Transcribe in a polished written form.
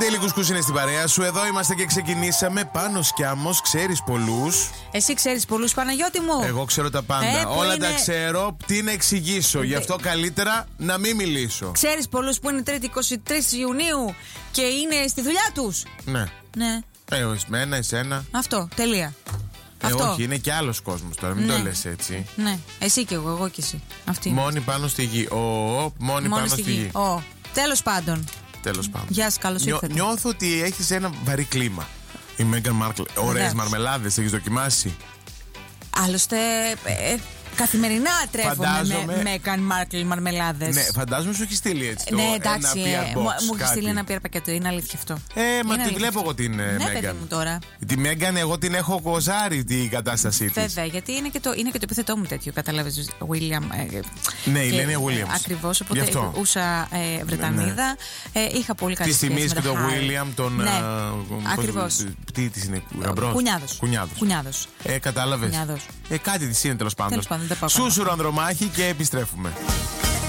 Παντελή Κουσκούς είναι στην παρέα σου. Εδώ είμαστε και ξεκινήσαμε. Πάνος Κιάμος, ξέρεις πολλούς. Εσύ ξέρεις πολλούς, Παναγιώτη μου. Εγώ ξέρω τα πάντα. Όλα τα ξέρω. Τι να εξηγήσω. Γι' αυτό καλύτερα να μην μιλήσω. Ξέρεις πολλούς που είναι 23 Ιουνίου και είναι στη δουλειά τους. Ναι. Ναι. Εσμένα, εσένα. Αυτό, τελεία. Αυτό. Όχι, είναι και άλλος κόσμος τώρα. Μην το λες έτσι. Ναι. Εσύ και εγώ και εσύ. Αυτή. Μόνοι πάνω στη γη. Μόνοι πάνω στη γη. Τέλος πάντων. Τέλος πάντων. Γεια σας, καλώς ήρθατε. Νιώθω ότι έχεις ένα βαρύ κλίμα. Η Μέγαν Μάρκλ. Ωραίες μαρμελάδες, έχεις δοκιμάσει? Άλλωστε, καθημερινά τρέφομαι με Μέγαν Μάρκλ μαρμελάδες. Ναι, φαντάζομαι σου έχει στείλει έτσι. Ναι, εντάξει. Μου έχει στείλει ένα PR πακέτο, είναι αλήθεια αυτό. Μα τη βλέπω εγώ την Μέγαν. Ναι, παιδί μου τώρα. Τη Μέγαν, εγώ την έχω κοζάρει την κατάστασή της. Βέβαια, γιατί είναι και το επίθετό μου τέτοιο, κατάλαβες, William. Ναι, η Λένια Williams. Ακριβώς, οπότε ούσα Βρετανίδα. Είχα πολύ καλή σχέση. Τη θυμίζει και τον William, τον. Ναι, ακριβώς. Τι της είναι, γαμπρός. Κουνιάδος. Κατάλαβες. Κουνιάδος. Κάτι της είναι τέλος πάντων. Τέλος πάντων, δεν πάω. Σούσουρο Ανδρομάχη και επιστρέφουμε.